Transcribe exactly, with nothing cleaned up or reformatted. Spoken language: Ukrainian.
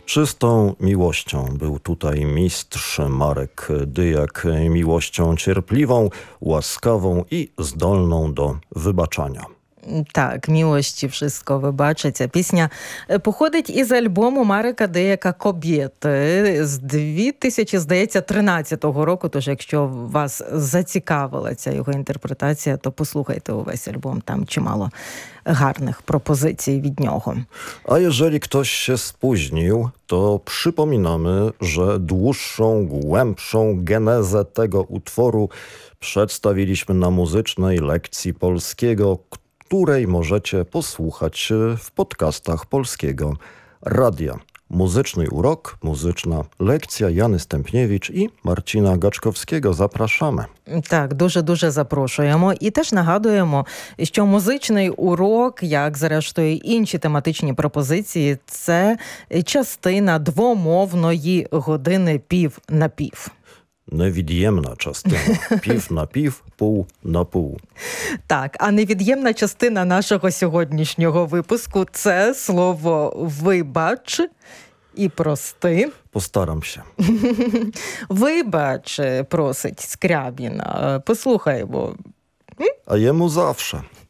Czystą miłością był tutaj mistrz Marek Dyjak, miłością cierpliwą, łaskawą i zdolną do wybaczania. Так, «Милості wszystko вибачить». А пісня походить із альбому Марека Дияка «Кобєти» з дві тисячі, здається, тринадцятого року. Тож, якщо вас зацікавила ця його інтерпретація, то послухайте увесь альбом. Там чимало гарних пропозицій від нього. A jeżeli ktoś się spóźnił, to przypominamy, że dłuższą, głębszą genezę tego utworu przedstawiliśmy na muzycznej lekcji polskiego, której możecie posłuchać w podcastach Polskiego Radia. Muzyczny urok, muzyczna lekція Яни Стемпнєвич і Марчина Гачковського. Запрошуємо. Так, дуже-дуже запрошуємо. І теж нагадуємо, що музичний урок, як зрештою інші тематичні пропозиції, це частина двомовної години пів на пів. Невід'ємна частина. Пів на пів, пул на пул. Так, а невід'ємна частина нашого сьогоднішнього випуску – це слово «вибач» і «прости». Постарамся. «Вибач», просить Скрябін. Послухаймо. А йому завше.